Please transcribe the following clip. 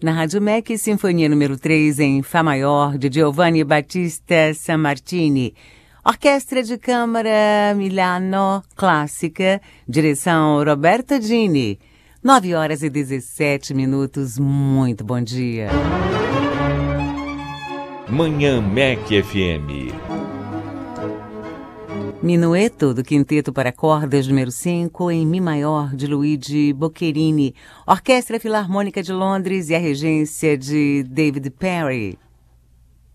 Na Rádio MEC, Sinfonia número 3 em Fá maior, de Giovanni Battista Sammartini. Orquestra de Câmara Milano Clássica, direção Roberto Dini. 9h17. Muito bom dia. Manhã MEC FM. Minueto do Quinteto para Cordas número 5 em Mi maior, de Luigi Boccherini. Orquestra Filarmônica de Londres e a regência de David Perry.